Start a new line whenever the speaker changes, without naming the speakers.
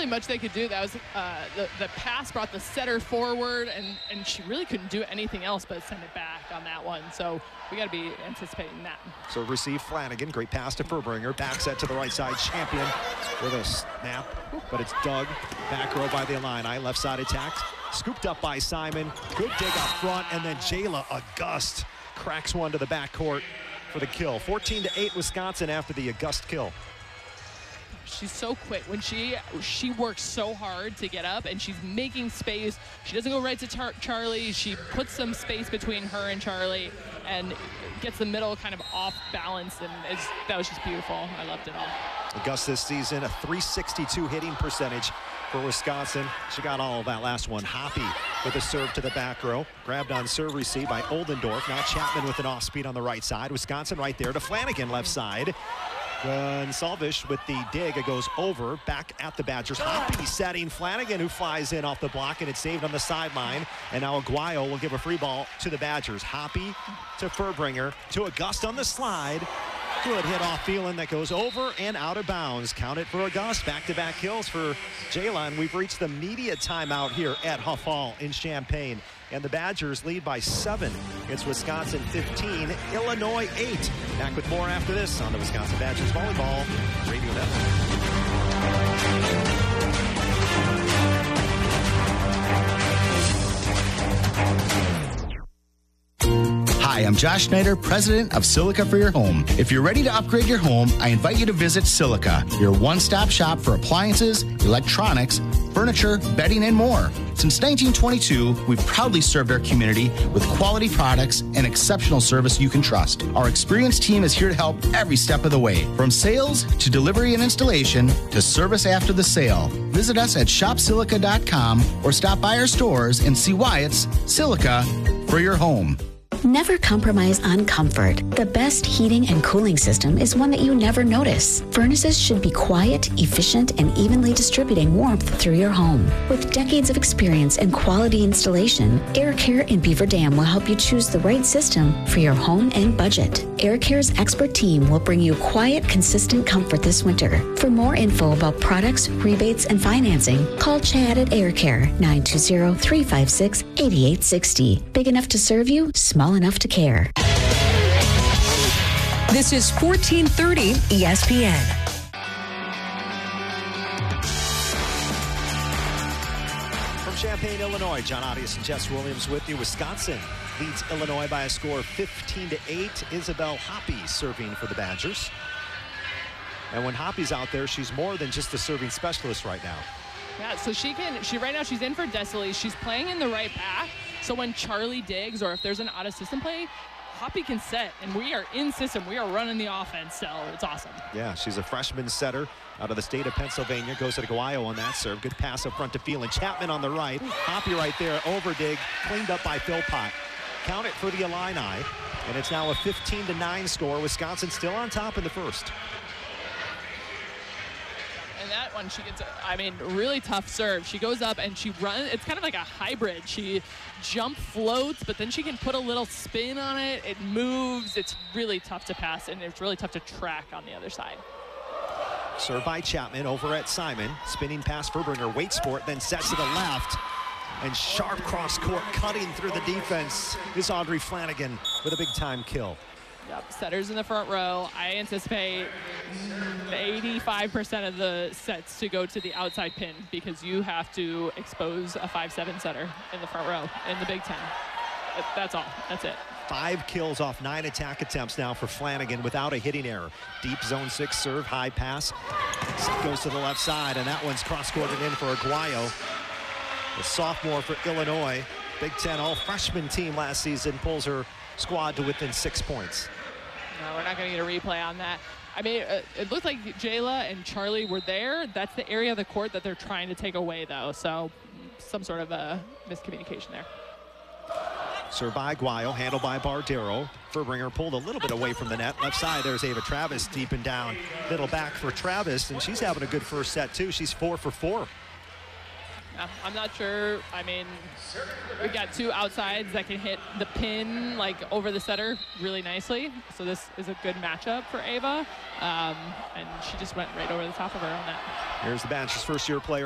much they could do. That was the pass brought the setter forward, and she really couldn't do anything else but send it back on that one. So we got to be anticipating that.
So receive Flanagan, great pass to Furbringer, back set to the right side, Champion with a snap, but it's dug back row by the Illini, left side attacked, scooped up by Simon, good dig up front, and then Jayla August cracks one to the backcourt for the kill. 14-8 Wisconsin after the August kill.
She's so quick. When she works so hard to get up, and she's making space. She doesn't go right to Charlie. She puts some space between her and Charlie and gets the middle kind of off balance, and that was just beautiful. I loved it all.
August this season, a .362 hitting percentage for Wisconsin. She got all of that last one. Hoppy with a serve to the back row. Grabbed on serve receive by Oldendorf. Now Chapman with an off speed on the right side. Wisconsin right there to Flanagan left side. Gonsalves with the dig. It goes over, back at the Badgers. Hoppy setting Flanagan, who flies in off the block, and it's saved on the sideline. And now Aguayo will give a free ball to the Badgers. Hoppy to Furbringer, to August on the slide. Good hit off Phelan that goes over and out of bounds. Count it for August. Back-to-back kills for Jayla. And we've reached the media timeout here at Huff Hall in Champaign. And the Badgers lead by 7. It's Wisconsin 15, Illinois 8. Back with more after this on the Wisconsin Badgers Volleyball Radio Network.
Hi, I'm Josh Schneider, president of Silica for Your Home. If you're ready to upgrade your home, I invite you to visit Silica, your one-stop shop for appliances, electronics, furniture, bedding, and more. Since 1922, we've proudly served our community with quality products and exceptional service you can trust. Our experienced team is here to help every step of the way, from sales to delivery and installation to service after the sale. Visit us at shopsilica.com or stop by our stores and see why it's Silica for your home.
Never compromise on comfort. The best heating and cooling system is one that you never notice. Furnaces should be quiet, efficient, and evenly distributing warmth through your home. With decades of experience and quality installation, Air Care in Beaver Dam will help you choose the right system for your home and budget. Air Care's expert team will bring you quiet, consistent comfort this winter. For more info about products, rebates, and financing, call Chad at Air Care, 920-356-8860. Big enough to serve you, small enough to care.
This is 1430 ESPN.
From Champaign, Illinois, John Audius and Jess Williams with you. Wisconsin leads Illinois by a score of 15-8. Isabel Hoppy serving for the Badgers. And when Hoppy's out there, she's more than just a serving specialist right now.
Yeah, so right now she's in for Desailly. She's playing in the right back. So when Charlie digs or if there's an out-of-system play, Hoppy can set, and we are in system. We are running the offense, so it's awesome.
Yeah, she's a freshman setter out of the state of Pennsylvania. Goes to Aguayo on that serve. Good pass up front to Phelan. Chapman on the right. Hoppy right there. Over dig. Cleaned up by Philpott. Count it for the Illini. And it's now a 15-9 score. Wisconsin still on top in the first.
And that one, she gets, really tough serve. She goes up and she runs. It's kind of like a hybrid. She jump floats, but then she can put a little spin on it. It moves. It's really tough to pass, and it's really tough to track on the other side.
Serve by Chapman over at Simon. Spinning pass Furbringer, waits for it, then sets to the left. And sharp cross court cutting through the defense is Audrey Flanagan with a big-time kill.
Yep, setters in the front row. I anticipate 85% of the sets to go to the outside pin because you have to expose a 5'7" setter in the front row in the Big Ten. That's all. That's it.
5 kills off 9 attack attempts now for Flanagan without a hitting error. Deep zone 6 serve, high pass. Goes to the left side, and that one's cross-courted in for Aguayo. The sophomore for Illinois. Big Ten all-freshman team last season pulls her squad to within 6 points.
No, we're not going to get a replay on that. It looked like Jayla and Charlie were there. That's the area of the court that they're trying to take away, though. So some sort of a miscommunication there.
Serve by Aguayo, handled by Bardero. Furbringer pulled a little bit away from the net. Left side, there's Ava Travis deep and down. Middle back for Travis, and she's having a good first set, too. She's 4 for 4.
I'm not sure. We got 2 outsides that can hit the pin over the setter really nicely. So this is a good matchup for Ava. And she just went right over the top of her on that.
Here's the Badgers' first-year player.